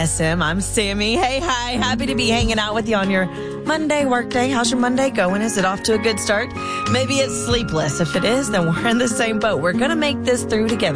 WISM. I'm Sammy. Hey, hi. Happy to be hanging out with you on your Monday workday. How's your Monday going? Is it off to a good start? Maybe it's sleepless. If it is, then we're in the same boat. We're going to make this through together.